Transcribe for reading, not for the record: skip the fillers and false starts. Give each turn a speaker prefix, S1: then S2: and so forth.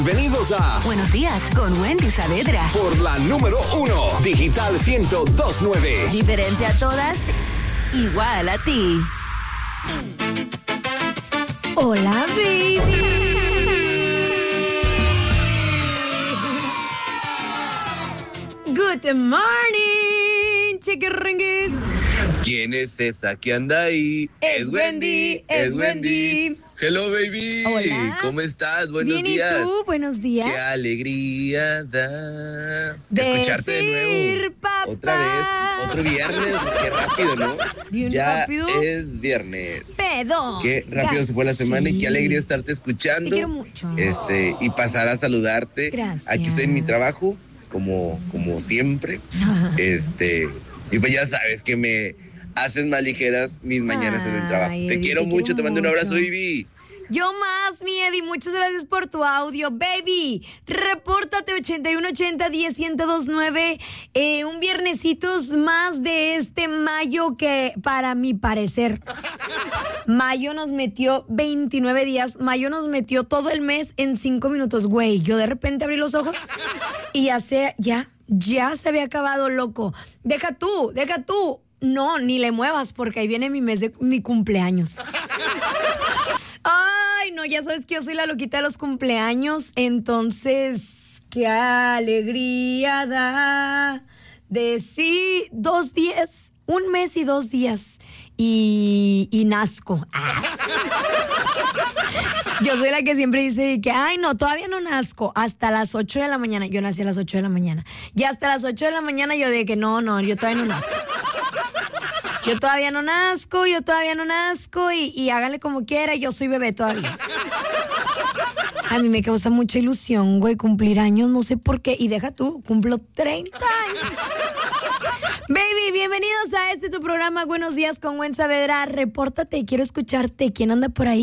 S1: Bienvenidos a
S2: Buenos Días con Wendy Saavedra.
S1: Por la número 1, Digital 102.9.
S2: Diferente a todas, igual a ti. Hola, baby. Good morning, chiquiringuis.
S3: ¿Quién es esa que anda ahí?
S2: Es Wendy.
S3: Hello, baby.
S2: Hola.
S3: ¿Cómo estás? Buenos
S2: Bien,
S3: días.
S2: ¿y tú? Buenos días.
S3: Qué alegría da
S2: Decir,
S3: escucharte de nuevo.
S2: papá.
S3: Otra vez, otro viernes. Qué rápido, ¿no?
S2: Bien
S3: ya
S2: rápido.
S3: es viernes.
S2: Pedo.
S3: Qué rápido se fue la semana y qué alegría estarte escuchando.
S2: Te quiero mucho.
S3: Y pasar a saludarte.
S2: Gracias.
S3: Aquí estoy en mi trabajo, como siempre. Y pues ya sabes que me haces más ligeras mis mañanas en el trabajo.
S2: Ay,
S3: Te
S2: Eddie,
S3: quiero mucho, te mando un abrazo,
S2: mucho.
S3: baby.
S2: Yo más, mi Eddie, muchas gracias por tu audio, baby. Repórtate 8180-10-1029. Un viernesitos más de este mayo que, para mi parecer, mayo nos metió 29 días. Mayo nos metió todo el mes en 5 minutos, güey. Yo de repente abrí los ojos y ya se había acabado, loco. Deja tú. No, ni le muevas porque ahí viene mi mes de mi cumpleaños. Ay, no, ya sabes que yo soy la loquita de los cumpleaños, entonces, qué alegría da decir 2 días, 1 mes y 2 días, y nazco. Yo soy la que siempre dice que, ay, no, todavía no nazco, hasta las 8 de la mañana, yo nací a las 8 de la mañana, y hasta las 8 de la mañana yo dije que no, yo todavía no nazco. Yo todavía no nazco y háganle como quiera, yo soy bebé todavía. A mí me causa mucha ilusión, güey, cumplir años, no sé por qué. Y deja tú, cumplo 30 años. Baby, bienvenidos a tu programa Buenos Días con Wendy Saavedra. Repórtate, quiero escucharte. ¿Quién anda por ahí?